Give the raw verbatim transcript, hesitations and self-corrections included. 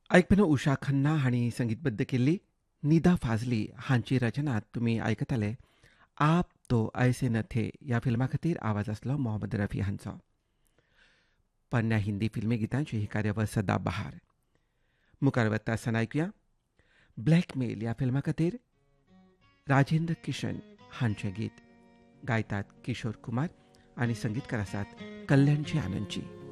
आयकपी उषा खन्ना हांणी संगीतबद्ध केल्ली निदा फाजली हांची रचना तुमी आयकताले आप तो ऐसे न थे ह्या फिल्मा खातीर आवाज आसलो मोहम्मद रफी हांचो. पन्न्या हिंदी फिल्मी गितांची ही कार्यावळ सदा बहार. मुखार वता आसतना आयकुया ब्लॅकमेल ह्या फिल्मा खातीर राजेंद्र किशन हांचें गीत गायतात किशोर कुमार आनी संगीतकार आसात कल्याणची आनंदची.